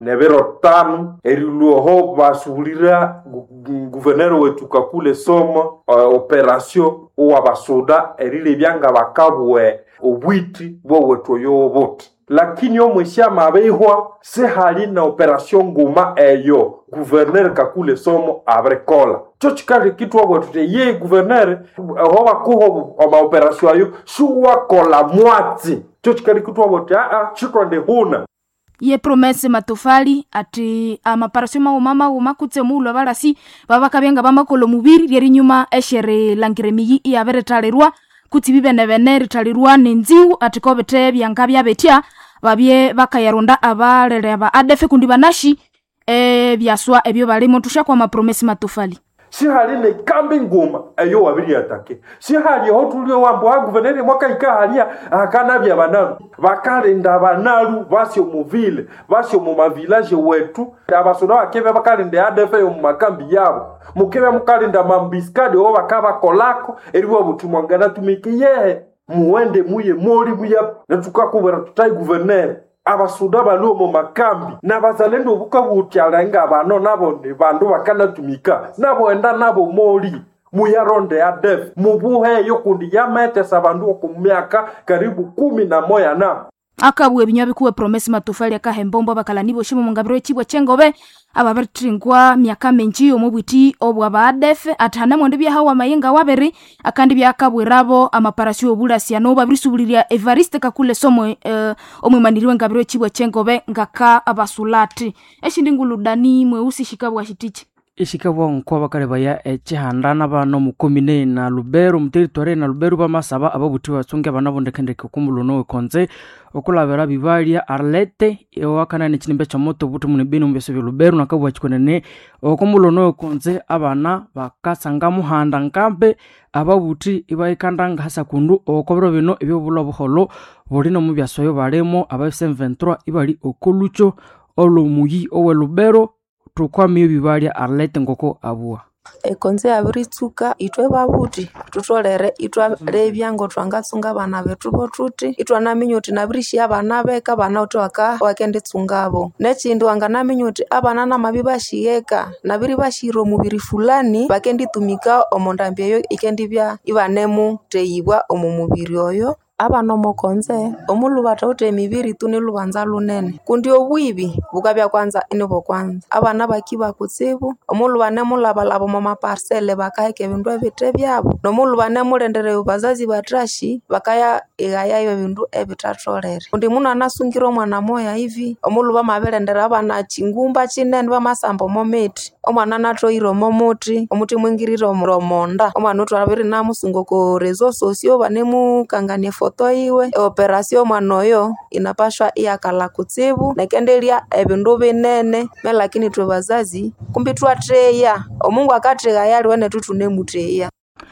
nebero 5 eriluoho basulira guverneur wetu Kakule Somo operation owa basoda erile byanga bakabwe obwiti bwo wetu yobote. Lakini omwisha mabehwa se hali na operation nguma eyo gouverneur Kakule Somo abrekola chochikari kitu wabotute ye gouverneur hoba kuho oma operation ayo shuwa kola mwati chochikari kitu wabote chikonde huna ye promesse Matofali ati amaparasyo mama kutse mulo barasi babakabenga bamakolo mubiri lyeri nyuma eshere langiremiyi yaberetalirwa kuti bibene ritalirwa nenziu ati kobete byanga byabetia babye bakayaronda abalere aba ADF kundi banashi byaswa ebyo balimo tusha kwa mapromesse Matofali si hali ne kambi ngoma ayo wabiri atake si hali hotulio wambo wa guverneri mwaka ikahalia akana bya banaru bakalenda banaru basyo muvile basyo mu mavillage wetu abasoda bakebe bakalenda ADF yo mu makambi yabo mukebe mukalenda mambiskade o bakaba kolako eriwo butumwangana tumikiye muwende muye mori buya natukakubera tutai guverneri abasuda baluo mu makambi n'abazalendo bukabutyalanga bano nabo ne bandu bakanatumika nabo enda nabo moli muyaronde ADF mubuhe yokundi yamete sabandu okumyaka karibu 11 na akabwe binyabe kuwe promesse Matofali akahembombo bakalanibo shimo mungabiro chibwa chengobe ababertringwa myaka menji omubwiti obwa ADF atana mwende bya hawa mayenga wabere akandi bya akabwerabo amaparasyo obulasi ano babirisubulira Evariste Kakule Somo omwemaniriwe ngabiro chibwa chengobe ngaka abasulati eshindinguludani mweusi shikabwa shitichi ishikabwa nkwa bakale baya echihandana bano mukomine na Lubero muteritware na Lubero bamasaba ababuti batunge banabondekendeke kumuluno wekonze okulabera bibalia Arlette ewakana n'ekinimbe kya moto butu munebino mbeso bya Lubero nakabwa chikonene okumulono wekonze abana bakasanga muhanda nkambe ababuti ibaikandanga hasa kundu okobero bino ebyo bulo buholo bolino mu byasoyo balemo aba M23 ibali okolucho olumuyi owe Lubero tukwamiyo bibalia Arlette ngoko abua ekonze abiritsuka itwe babuti tutolere itwa lebyango twangatsunga bana betu botuti itwa naminyuti nabirishi abana beka bana utwaka wakendetsungabo nekindi wangana minyuti abana na mabibashiyeka nabiri bashiro mubiri fulani bakenditumika omondambyeyo ikendibya ibanemu teyibwa omumubiri oyo abana mokonze omulubata utemibiri tuni lubanza lunene kundi obwibi bukabya kwanza inobo kwanza abana bakiba kutsibu omulubane mulabalabo mama parcelle bakaheke bindu ebite byabo nomulubane mulendere bazazi batrashi bakaya igayayo bindu ebitatolere kundi muna nasungiro mwana moya hivi omuluba mabelendera abana chingumba chinene bamasambo mometi omwana natoiro momuti omuti mwingiriro muromonda omwana utwabiri namusungo ko rezo sosio banemu kanganie toiwe operation mwanoyo inapashwa iyakala kutsibu nekendelia ebindu binene lakini twe bazazi kumbi twatreya omungu akatrega yali wene tutunemuteya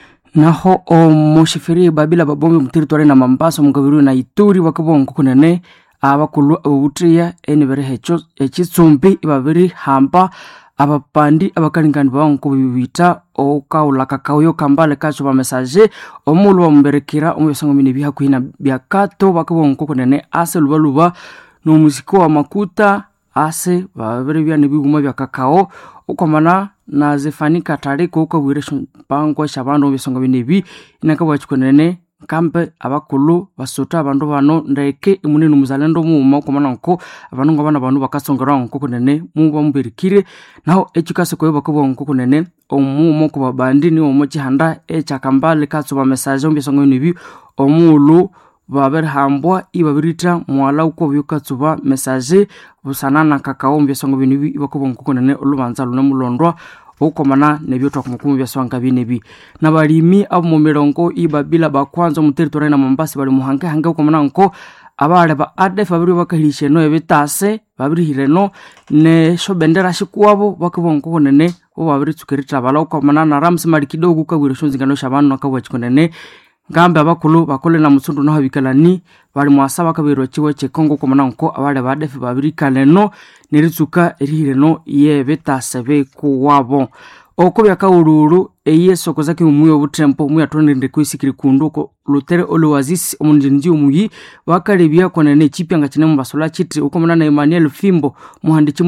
naho omushifiri babila babombe muteritware na Mambasa mugabiru na Ituri bakabonko kunene abakulu ubutreya enibere hecho ekitsumbi ibabiri hamba abapandi abakalingani banko bibita okaula kakauyo kambale kacho ba message omulu wa mberekera omwesango mine biha kuhina byakato bakabonko kunene ase lubaluba no muziko wa makuta ase babere bya nibiguma bya kakao ukomana na zefanika tariko ukabwiresho bango shabando omwesango mine bi inakabwa chikonene kampe abakulu basota abandu bano ndeke imunene muzalendo mu komana nko abantu ngabana bantu bakasongera nko kunene mu bambirikire naho ekikase ko bakabo nko kunene omu ko babandi ni omu chihanda echakambale katsuba message ombisongo nibi omulu baberhambwa ibabirita mwala uko byukatsuba message busanana kakao mbisongo binibi bakabo nko kunene olubanza lunamulondwa ukomana nebyo twakumukumi byaswanga binebi nabalimi abo mu mirongo ibabila bakwanza mu territory na Mombasa bali muhange hange ukomana nko abale ba ADF babiri bakahirishe no ebitase babiri hireno ne shobendera shikuwabo bakabonko konene bo babiri tsukirita bala ukomana na Rams mali kidogo kabwire shonzingano shabanu nakabwa chikonene ngambe abakulu bakole na mutsundu no habikalani bali mwasaba kabiro chiwe chekongo komana nko abale ba ADF babiri kaleno niritsuka erihireno ye betase be kuwabo okubya kaululu eyesoko zake umuyo obutempo muya tonende kwisikiri kunduko lutere oluwazisi omunjinji umuyi wakalebya kwana ne chipyanga kinemu basola chiti ukomana na Emmanuel Fimbo muhandichi